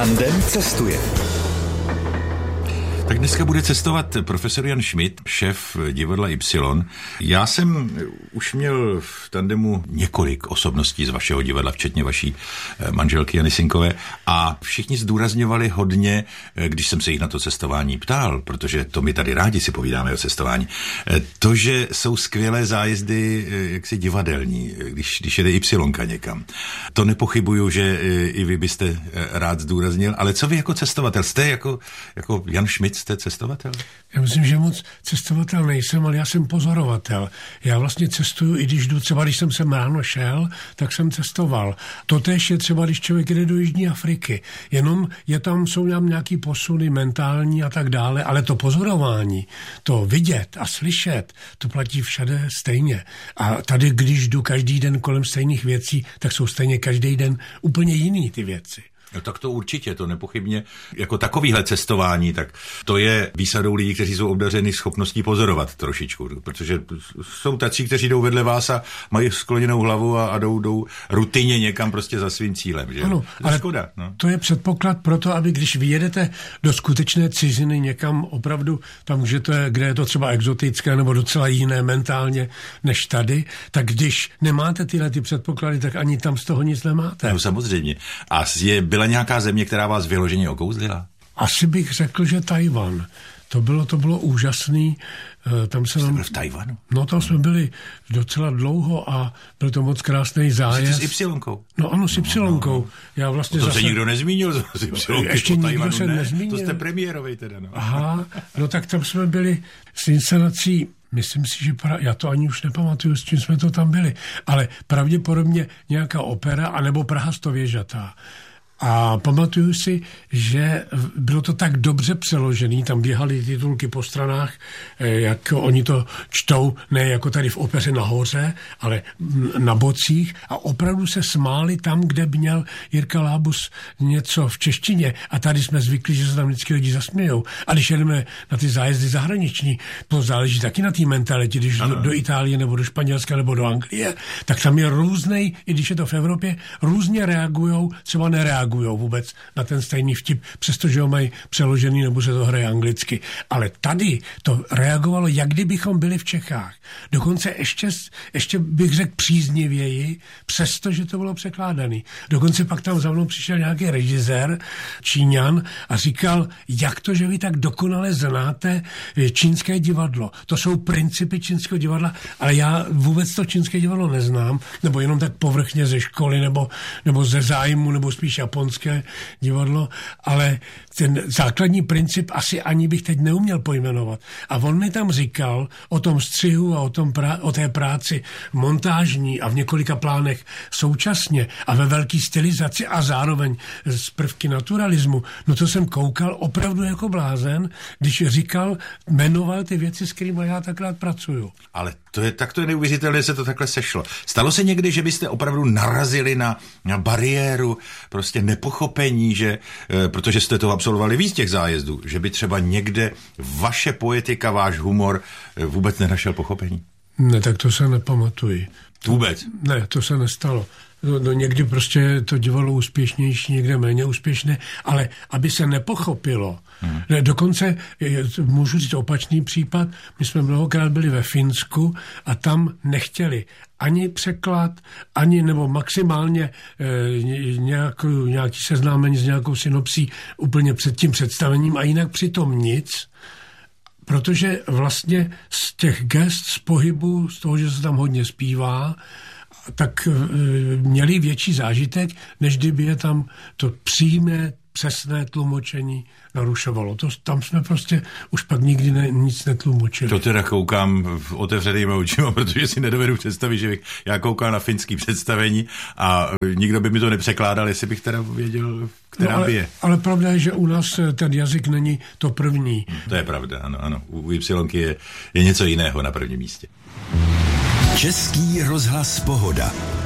Tandem cestuje. Tak dneska bude cestovat profesor Jan Schmidt, šéf divadla Y. Já jsem už měl v tandemu několik osobností z vašeho divadla, včetně vaší manželky Jany Sinkové, a všichni zdůrazňovali hodně, když jsem se jich na to cestování ptal, protože to my tady rádi si povídáme o cestování, to, že jsou skvělé zájezdy jaksi divadelní, když jede Y někam. To nepochybuju, že i vy byste rád zdůraznil, ale co vy jako cestovatel? Jste jako Jan Schmidt, jste cestovatel? Já myslím, že moc cestovatel nejsem, ale já jsem pozorovatel. Já vlastně cestuju, i když jdu, třeba když jsem sem ráno šel, tak jsem cestoval. Totéž je třeba, když člověk jde do Jižní Afriky. Jenom jsou tam nějaký posuny mentální a tak dále, ale to pozorování, to vidět a slyšet, to platí všade stejně. A tady, když jdu každý den kolem stejných věcí, tak jsou stejně každý den úplně jiný ty věci. No tak to určitě, to nepochybně. Jako takovýhle cestování, tak to je výsadou lidí, kteří jsou obdařeni schopností pozorovat trošičku, protože jsou tací, kteří jdou vedle vás a mají skloněnou hlavu a jdou rutině někam prostě za svým cílem. Že? Ano, ale škoda, no. To je předpoklad pro to, aby když vyjedete do skutečné ciziny někam opravdu tam, kde je to třeba exotické nebo docela jiné mentálně než tady, tak když nemáte tyhle ty předpoklady, tak ani tam z toho nic nemáte. No samozřejmě. A byla nějaká země, která vás vyloženě okouzlila? Asi bych řekl, že Tajvan. To bylo úžasný. Jste byl v Tajvanu? No, tam jsme byli docela dlouho a byl to moc krásný zájezd. Jste s Y-nkou? No ano, s Y-nkou. No. Já vlastně to se nikdo nezmínil z Y-nky. Ještě nikdo se nezmínil. To jste premiérovej teda. No. Aha, no tak tam jsme byli s inscenací. Myslím si, že já to ani už nepamatuju, s čím jsme to tam byli, ale pravděpodobně nějaká opera anebo Praha stověžatá. A pamatuju si, že bylo to tak dobře přeložený, tam běhaly titulky po stranách, jak oni to čtou, ne jako tady v opeře nahoře, ale na bocích, a opravdu se smáli tam, kde měl Jirka Lábus něco v češtině, a tady jsme zvykli, že se tam vždycky lidi zasmějou. A když jedeme na ty zájezdy zahraniční, to záleží taky na té mentalitě, když do Itálie nebo do Španělska nebo do Anglie, tak tam je různej, i když je to v Evropě, různě reagujou, třeba nereagují vůbec na ten stejný vtip, přestože ho mají přeložený nebo se to hraje anglicky. Ale tady to reagovalo, jak kdybychom byli v Čechách. Dokonce ještě bych řekl příznivěji, přestože to bylo překládaný. Dokonce pak tam za mnou přišel nějaký režisér, Číňan, a říkal, jak to, že vy tak dokonale znáte čínské divadlo. To jsou principy čínského divadla, ale já vůbec to čínské divadlo neznám, nebo jenom tak povrchně ze školy, nebo ze zájmu, nebo spíš japonské divadlo, ale ten základní princip asi ani bych teď neuměl pojmenovat. A on mi tam říkal o tom střihu a o té práci montážní a v několika plánech současně a ve velký stylizaci a zároveň z prvky naturalismu. No to jsem koukal opravdu jako blázen, když jmenoval ty věci, s kterými já tak rád pracuju. Ale to je neuvěřitelné, že se to takhle sešlo. Stalo se někdy, že byste opravdu narazili na bariéru prostě nepochopení, protože jste to absolvovali víc těch zájezdů, že by třeba někde vaše poetika, váš humor vůbec nenašel pochopení? Ne, tak to se nepamatuji. Vůbec? Ne, to se nestalo. No, někdy prostě to divadlo úspěšnější, někde méně úspěšné, ale aby se nepochopilo. Dokonce, můžu říct opačný případ, my jsme mnohokrát byli ve Finsku a tam nechtěli ani překlad, nebo maximálně nějaký seznámení s nějakou synopsí úplně před tím představením a jinak přitom nic, protože vlastně z těch gest, z pohybu, z toho, že se tam hodně zpívá, tak měli větší zážitek, než kdyby je tam to přímé, přesné tlumočení narušovalo. Tam jsme prostě už pak nikdy nic netlumočili. To teda koukám otevřenýma očima, protože si nedovedu představit, že já koukám na finský představení a nikdo by mi to nepřekládal, jestli bych teda věděl, která by je. Ale pravda je, že u nás ten jazyk není to první. To je pravda, ano. U Y je něco jiného na prvním místě. Český rozhlas Pohoda.